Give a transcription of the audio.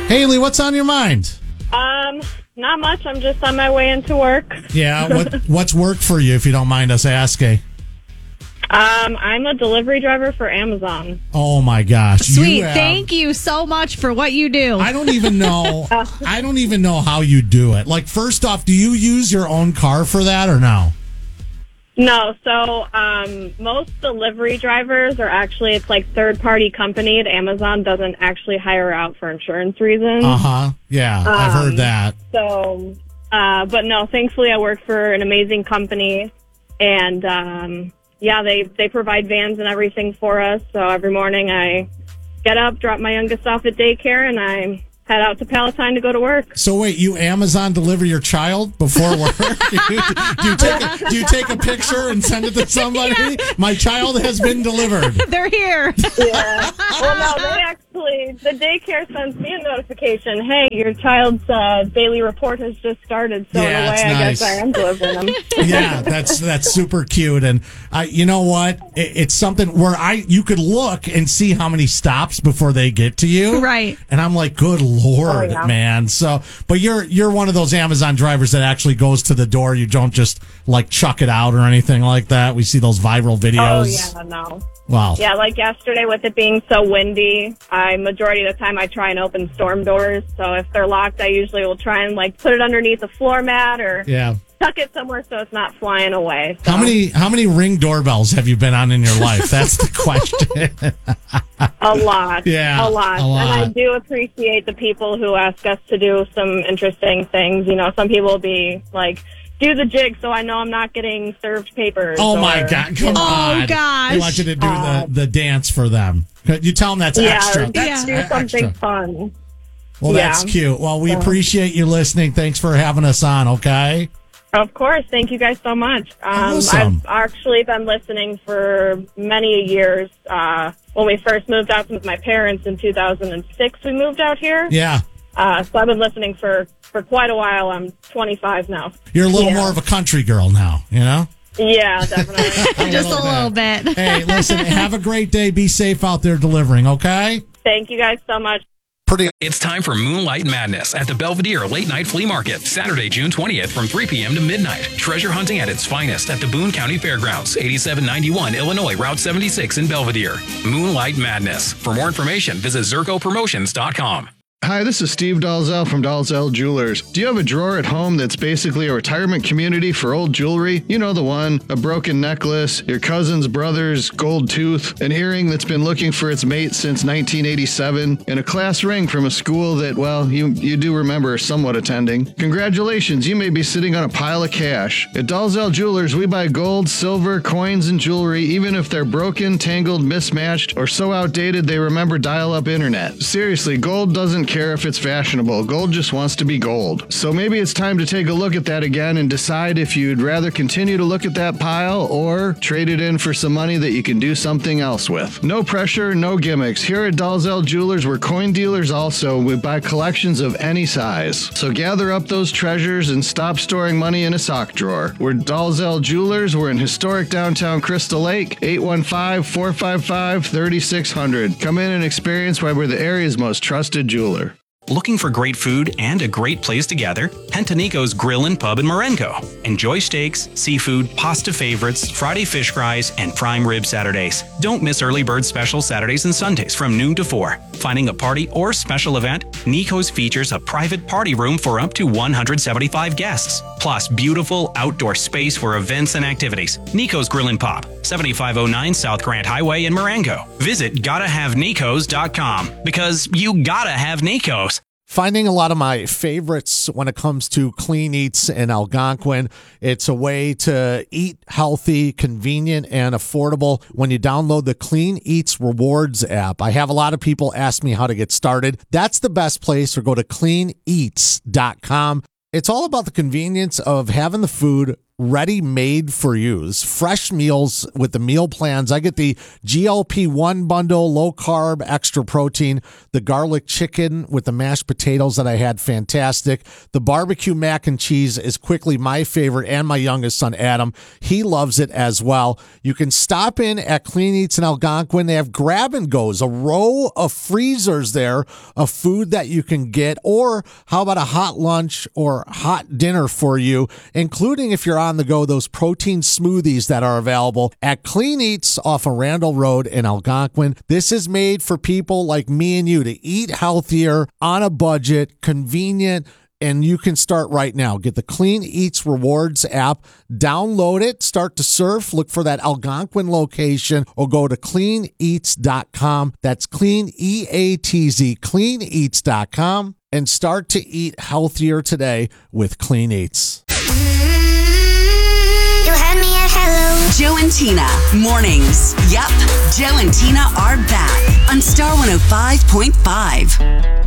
Haley, what's on your mind? Not much. I'm just on my way into work. Yeah, what's work for you, if you don't mind us asking? I'm a delivery driver for Amazon. Oh my gosh. Sweet. Thank you so much for what you do. I don't even know. I don't even know how you do it. Like, first off, do you use your own car for that or no? No. So, most delivery drivers are actually, it's like third-party company. Amazon doesn't actually hire out for insurance reasons. Uh-huh. Yeah, I've heard that. So, but no, thankfully I work for an amazing company, and, yeah, they provide vans and everything for us. So every morning I get up, drop my youngest off at daycare, and I head out to Palatine to go to work. So wait, you Amazon deliver your child before work? do you take a picture and send it to somebody? Yeah. My child has been delivered. They're here. Yeah. Well, no, they actually, the daycare sends me a notification. Hey, your child's daily report has just started. So in a way, I guess I am delivering them. Yeah, that's super cute. And you know what? It's something where you could look and see how many stops before they get to you. Right. And I'm like, good Lord, man. So, but you're one of those Amazon drivers that actually goes to the door. You don't just like chuck it out or anything like that. We see those viral videos. Oh, yeah, no. Wow. Yeah, like yesterday with it being so windy, majority of the time I try and open storm doors. So if they're locked, I usually will try and like put it underneath a floor mat or tuck it somewhere so it's not flying away. So. How many Ring doorbells have you been on in your life? That's the question. A lot. Yeah. A lot. And I do appreciate the people who ask us to do some interesting things. You know, some people will be like, do the jig so I know I'm not getting served papers. Oh, my God. Come on. Oh, gosh. They want you to do the dance for them. You tell them that's extra. That's do something fun. Well, that's cute. Well, we appreciate you listening. Thanks for having us on, okay? Of course. Thank you guys so much. Awesome. I've actually been listening for many years. When we first moved out with my parents in 2006, we moved out here. Yeah. So I've been listening for quite a while. I'm 25 now. You're a little more of a country girl now, you know? Yeah, definitely. Just a little bit. Hey, listen, have a great day. Be safe out there delivering, okay? Thank you guys so much. It's time for Moonlight Madness at the Belvedere Late Night Flea Market, Saturday, June 20th from 3 p.m. to midnight. Treasure hunting at its finest at the Boone County Fairgrounds, 8791 Illinois, Route 76 in Belvedere. Moonlight Madness. For more information, visit ZerkoPromotions.com. Hi, this is Steve Dalzell from Dalzell Jewelers. Do you have a drawer at home that's basically a retirement community for old jewelry? You know the one, a broken necklace, your cousin's brother's gold tooth, an earring that's been looking for its mate since 1987, and a class ring from a school that, well, you do remember somewhat attending. Congratulations, you may be sitting on a pile of cash. At Dalzell Jewelers, we buy gold, silver, coins, and jewelry, even if they're broken, tangled, mismatched, or so outdated they remember dial-up internet. Seriously, gold doesn't care if it's fashionable. Gold just wants to be gold. So maybe it's time to take a look at that again and decide if you'd rather continue to look at that pile or trade it in for some money that you can do something else with. No pressure, no gimmicks. Here at Dalzell Jewelers, we're coin dealers also. We buy collections of any size. So gather up those treasures and stop storing money in a sock drawer. We're Dalzell Jewelers. We're in historic downtown Crystal Lake, 815-455-3600. Come in and experience why we're the area's most trusted jeweler. Looking for great food and a great place to gather? Head to Nico's Grill and Pub in Marengo. Enjoy steaks, seafood, pasta favorites, Friday fish fries, and prime rib Saturdays. Don't miss early bird special Saturdays and Sundays from noon to 4. Finding a party or special event? Nico's features a private party room for up to 175 guests. Plus beautiful outdoor space for events and activities. Nico's Grill and Pub, 7509 South Grant Highway in Marengo. Visit GottaHaveNicos.com because you gotta have Nico's. Finding a lot of my favorites when it comes to clean eats in Algonquin. It's a way to eat healthy, convenient, and affordable when you download the Clean Eats Rewards app. I have a lot of people ask me how to get started. That's the best place, or go to cleaneats.com. It's all about the convenience of having the food ready-made for use. Fresh meals with the meal plans. I get the GLP-1 bundle, low carb, extra protein, the garlic chicken with the mashed potatoes that I had, fantastic. The barbecue mac and cheese is quickly my favorite, and my youngest son, Adam, he loves it as well. You can stop in at Clean Eats in Algonquin. They have grab and goes, a row of freezers there of food that you can get, or how about a hot lunch or hot dinner for you, including, if you're on the go, those protein smoothies that are available at Clean Eats off of Randall Road in Algonquin. This is made for people like me and you to eat healthier, on a budget, convenient, and you can start right now. Get the Clean Eats Rewards app, download it, start to surf, look for that Algonquin location, or go to cleaneats.com. That's clean, E-A-T-Z, cleaneats.com, and start to eat healthier today with Clean Eats. You had me at hello. Joe and Tina, mornings. Yup, Joe and Tina are back on Star 105.5.